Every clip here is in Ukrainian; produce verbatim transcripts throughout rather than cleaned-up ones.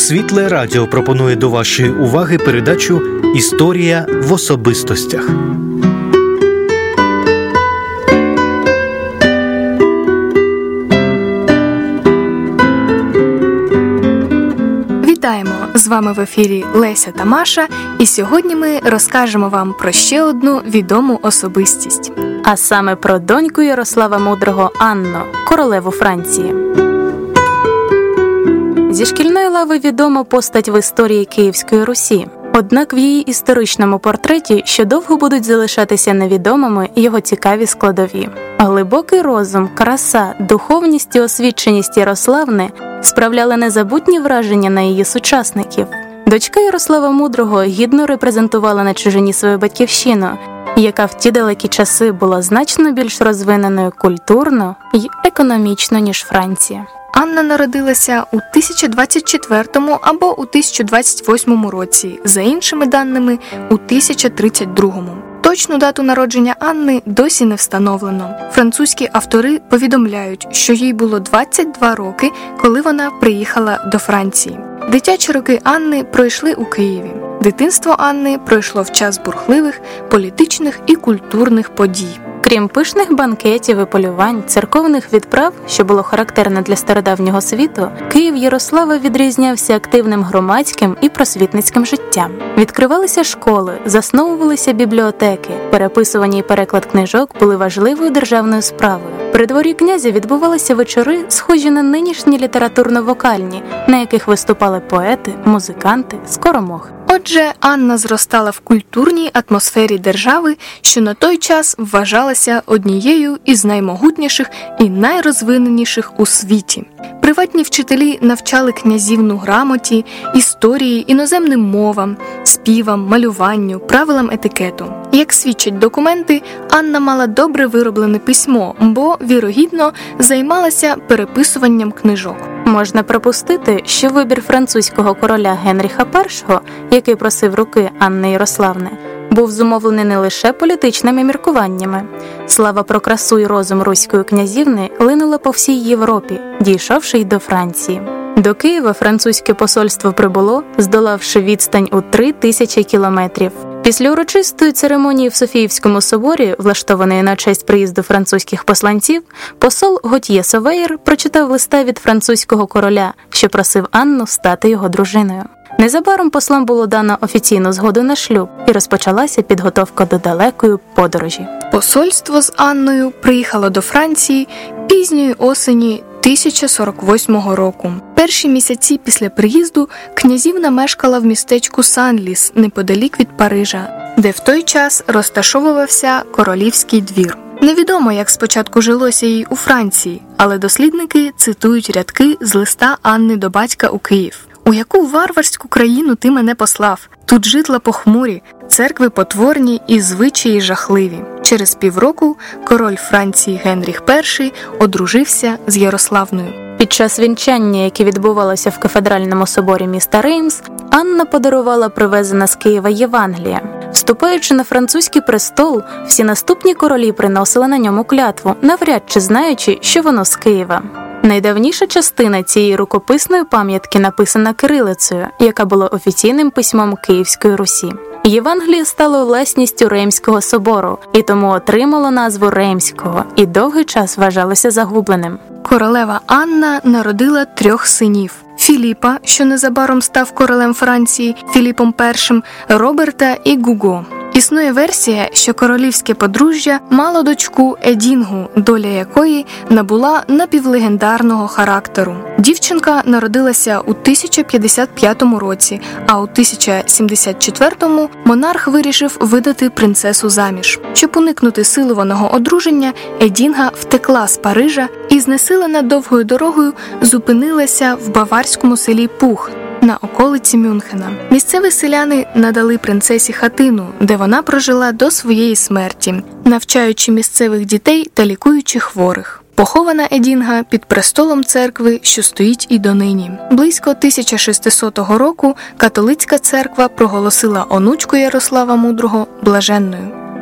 Світле Радіо пропонує до вашої уваги передачу «Історія в особистостях». Вітаємо! З вами в ефірі Леся та Маша, і сьогодні ми розкажемо вам про ще одну відому особистість. А саме про доньку Ярослава Мудрого Анну, королеву Франції. Зі шкільної лави відома постать в історії Київської Русі. Однак в її історичному портреті ще довго будуть залишатися невідомими його цікаві складові. Глибокий розум, краса, духовність і освіченість Ярославни справляли незабутні враження на її сучасників. Дочка Ярослава Мудрого гідно репрезентувала на чужині свою батьківщину, яка в ті далекі часи була значно більш розвиненою культурно і економічно, ніж Франція. Анна народилася у тисяча двадцять четвертому або у тисяча двадцять восьмому році, за іншими даними – у тисяча тридцять другому. Точну дату народження Анни досі не встановлено. Французькі автори повідомляють, що їй було двадцять два роки, коли вона приїхала до Франції. Дитячі роки Анни пройшли у Києві. Дитинство Анни пройшло в час бурхливих політичних і культурних подій. Крім пишних банкетів і полювань, церковних відправ, що було характерне для стародавнього світу, Київ Ярослава відрізнявся активним громадським і просвітницьким життям. Відкривалися школи, засновувалися бібліотеки, переписування і переклад книжок були важливою державною справою. При дворі князя відбувалися вечори, схожі на нинішні літературно-вокальні, на яких виступали поети, музиканти, скоромохи. Отже, Анна зростала в культурній атмосфері держави, що на той час вважалася однією із наймогутніших і найрозвиненіших у світі. Приватні вчителі навчали князівну грамоті, історії, іноземним мовам, співам, малюванню, правилам етикету. Як свідчать документи, Анна мала добре вироблене письмо, бо, вірогідно, займалася переписуванням книжок. Можна припустити, що вибір французького короля Генріха Першого, який просив руки Анни Ярославни, був зумовлений не лише політичними міркуваннями. Слава про красу і розум руської князівни линула по всій Європі, дійшовши й до Франції. До Києва французьке посольство прибуло, здолавши відстань у три тисячі кілометрів. Після урочистої церемонії в Софіївському соборі, влаштованої на честь приїзду французьких посланців, посол Готьє Совеєр прочитав листа від французького короля, що просив Анну стати його дружиною. Незабаром послам було дано офіційну згоду на шлюб, і розпочалася підготовка до далекої подорожі. Посольство з Анною приїхало до Франції пізньої осені тисяча сорок восьмого року. Перші місяці після приїзду князівна мешкала в містечку Санліс, неподалік від Парижа, де в той час розташовувався королівський двір. Невідомо, як спочатку жилося їй у Франції, але дослідники цитують рядки з листа Анни до батька у Київ. «У яку варварську країну ти мене послав? Тут житла похмурі, церкви потворні і звичаї жахливі». Через півроку король Франції Генріх Перший одружився з Ярославною. Під час вінчання, яке відбувалося в кафедральному соборі міста Реймс, Анна подарувала привезена з Києва Євангелія. Вступаючи на французький престол, всі наступні королі приносили на ньому клятву, навряд чи знаючи, що воно з Києва. Найдавніша частина цієї рукописної пам'ятки написана кирилицею, яка була офіційним письмом Київської Русі. Євангеліє стало власністю Реймського собору, і тому отримало назву Реймського, і довгий час вважалося загубленим. Королева Анна народила трьох синів – Філіпа, що незабаром став королем Франції, Філіпом Першим, Роберта і Гуго. Існує версія, що королівське подружжя мало дочку Едінгу, доля якої набула напівлегендарного характеру. Дівчинка народилася у тисяча п'ятдесят п'ятому році, а у тисяча сімдесят четвертому монарх вирішив видати принцесу заміж. Щоб уникнути силованого одруження, Едінга втекла з Парижа і, знесилена довгою дорогою, зупинилася в баварському селі Пух на околиці Мюнхена. Місцеві селяни надали принцесі хатину, де вона прожила до своєї смерті, навчаючи місцевих дітей та лікуючи хворих. Похована Едінга під престолом церкви, що стоїть і донині. Близько тисяча шестисотого року католицька церква проголосила онучку Ярослава Мудрого блаженною.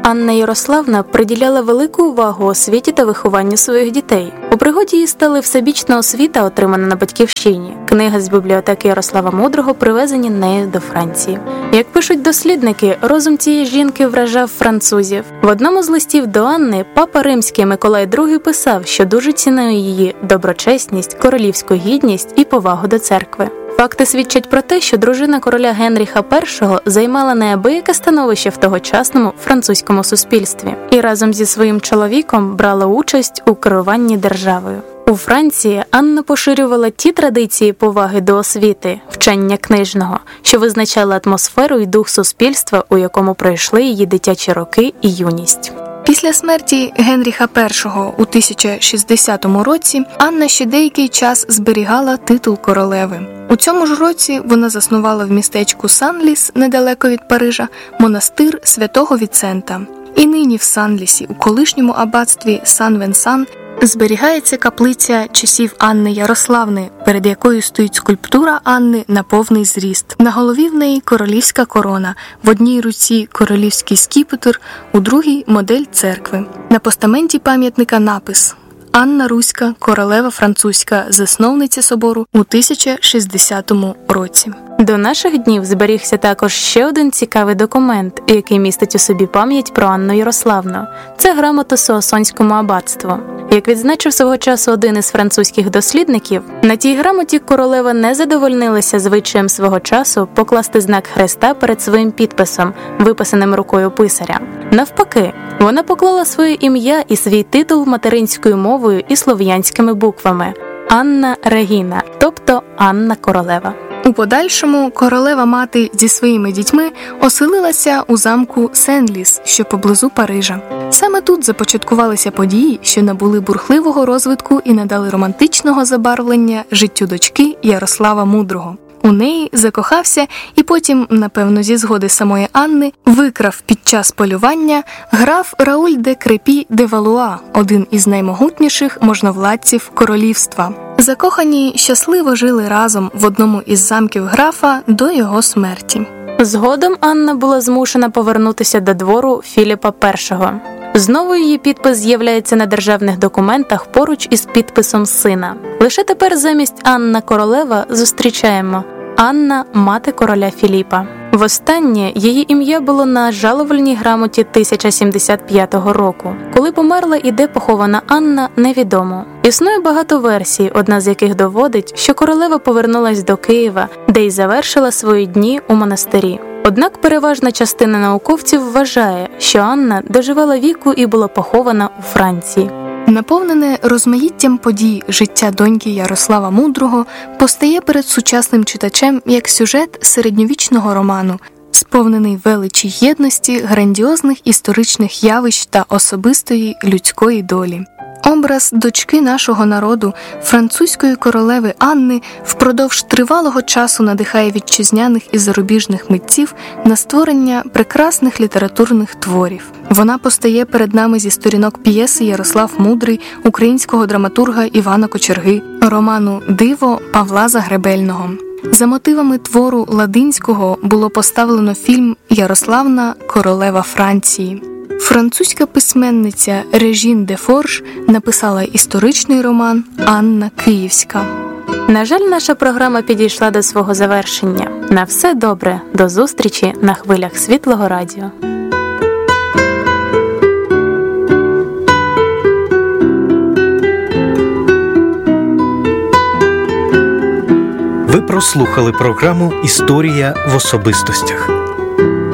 Анна Ярославна приділяла велику увагу освіті та вихованню своїх дітей. У пригоді їй стали всебічна освіта, отримана на батьківщині, книга з бібліотеки Ярослава Мудрого, привезені нею до Франції. Як пишуть дослідники, розум цієї жінки вражав французів. В одному з листів до Анни папа римський Миколай другий писав, що дуже цінує її доброчесність, королівську гідність і повагу до церкви. Факти свідчать про те, що дружина короля Генріха першого займала неабияке становище в тогочасному французькому суспільстві і разом зі своїм чоловіком брала участь у керуванні державою. У Франції Анна поширювала ті традиції поваги до освіти, вчення книжного, що визначали атмосферу і дух суспільства, у якому пройшли її дитячі роки і юність. Після смерті Генріха першого у тисяча шістдесятому році Анна ще деякий час зберігала титул королеви. У цьому ж році вона заснувала в містечку Санліс, недалеко від Парижа, монастир святого Віцента. І нині в Санлісі, у колишньому аббатстві Сан-Венсан, зберігається каплиця часів Анни Ярославни, перед якою стоїть скульптура Анни на повний зріст. На голові в неї королівська корона, в одній руці королівський скіпетр, у другій – модель церкви. На постаменті пам'ятника напис «Анна Руська, королева французька, засновниця собору у тисяча шістдесятому році». До наших днів зберігся також ще один цікавий документ, який містить у собі пам'ять про Анну Ярославну. Це грамота Суасонському аббатству. Як відзначив свого часу один із французьких дослідників, на тій грамоті королева не задовольнилася звичаєм свого часу покласти знак хреста перед своїм підписом, виписаним рукою писаря. Навпаки, вона поклала своє ім'я і свій титул материнською мовою і слов'янськими буквами – Анна Регіна, тобто Анна Королева. У подальшому королева-мати зі своїми дітьми оселилася у замку Сен-Ліс, що поблизу Парижа. Саме тут започаткувалися події, що набули бурхливого розвитку і надали романтичного забарвлення життю дочки Ярослава Мудрого. У неї закохався і потім, напевно, зі згоди самої Анни, викрав під час полювання граф Рауль де Крепі де Валуа, один із наймогутніших можновладців королівства. Закохані щасливо жили разом в одному із замків графа до його смерті. Згодом Анна була змушена повернутися до двору Філіпа першого. Знову її підпис з'являється на державних документах поруч із підписом сина. Лише тепер замість Анна Королева зустрічаємо Анна – мати короля Філіпа. Востаннє її ім'я було на жалувальній грамоті тисяча сімдесят п'ятого року. Коли померла і де похована Анна, невідомо. Існує багато версій, одна з яких доводить, що королева повернулась до Києва, де й завершила свої дні у монастирі. Однак переважна частина науковців вважає, що Анна доживала віку і була похована у Франції. Наповнене розмаїттям подій життя доньки Ярослава Мудрого постає перед сучасним читачем як сюжет середньовічного роману, сповнений величі єдності, грандіозних історичних явищ та особистої людської долі. Образ дочки нашого народу, французької королеви Анни, впродовж тривалого часу надихає вітчизняних і зарубіжних митців на створення прекрасних літературних творів. Вона постає перед нами зі сторінок п'єси «Ярослав Мудрий» українського драматурга Івана Кочерги, роману «Диво» Павла Загребельного. За мотивами твору Ладинського було поставлено фільм «Ярославна, королева Франції». Французька письменниця Режін де Форж написала історичний роман «Анна Київська». На жаль, наша програма підійшла до свого завершення. На все добре. До зустрічі на хвилях Світлого радіо. Ви прослухали програму «Історія в особистостях».